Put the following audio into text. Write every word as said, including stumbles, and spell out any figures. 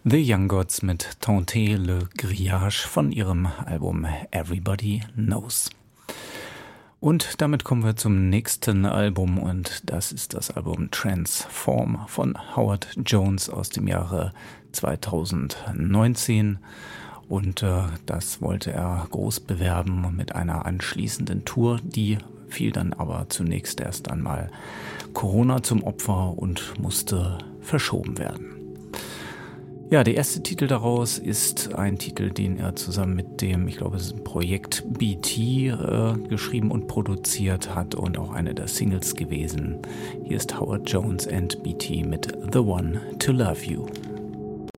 The Young Gods mit Tenter le Grillage von ihrem Album Everybody Knows. Und damit kommen wir zum nächsten Album und das ist das Album Transform von Howard Jones aus dem Jahre zweitausendneunzehn. Und äh, das wollte er groß bewerben mit einer anschließenden Tour, die fiel dann aber zunächst erst einmal Corona zum Opfer und musste verschoben werden. Ja, der erste Titel daraus ist ein Titel, den er zusammen mit dem, ich glaube, es ist ein Projekt B T äh, geschrieben und produziert hat und auch eine der Singles gewesen. Hier ist Howard Jones and B T mit The One to Love You.